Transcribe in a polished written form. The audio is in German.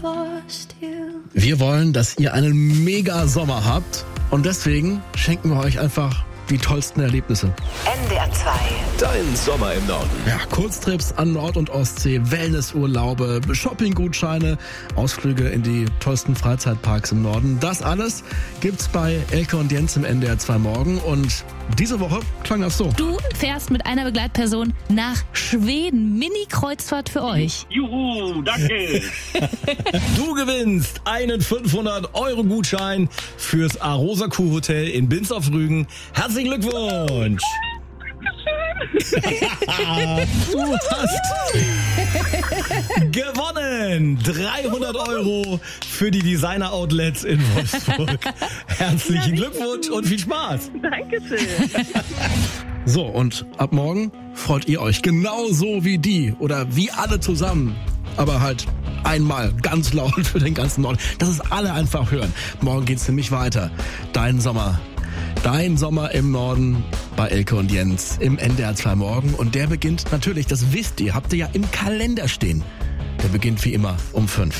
Wir wollen, dass ihr einen mega Sommer habt und deswegen schenken wir euch einfach die tollsten Erlebnisse. NDR 2. Dein Sommer im Norden. Ja, Kurztrips an Nord- und Ostsee, Wellnessurlaube, Shoppinggutscheine, Ausflüge in die tollsten Freizeitparks im Norden. Das alles gibt's bei Elke und Jens im NDR 2 Morgen. Und diese Woche klang das so. Du fährst mit einer Begleitperson nach Schweden. Mini-Kreuzfahrt für euch. Juhu, danke. Du gewinnst einen 500-Euro-Gutschein fürs Arosa Kuh Hotel in Binz auf Rügen. Herzlichen Glückwunsch! Du hast gewonnen! 300 Euro für die Designer Outlets in Wolfsburg. Herzlichen Glückwunsch und viel Spaß! Dankeschön. So, und ab morgen freut ihr euch genauso wie die oder wie alle zusammen. Aber halt einmal ganz laut für den ganzen Norden, dass es alle einfach hören. Morgen geht's nämlich weiter. Dein Sommer im Norden bei Elke und Jens im NDR 2 Morgen. Und der beginnt natürlich, das wisst ihr, habt ihr ja im Kalender stehen. Der beginnt wie immer um 5.